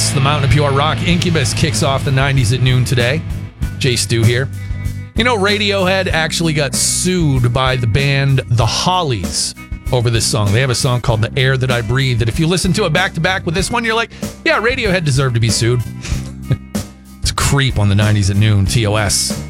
Incubus, the Mountain of Pure Rock. Incubus kicks off the 90s at noon today. Jay Stu here. You know, Radiohead actually got sued by the band The Hollies over this song. They have a song called The Air That I Breathe that if you listen to it back-to-back with this one, you're like, yeah, Radiohead deserved to be sued. It's Creep on the 90s at noon, TOS.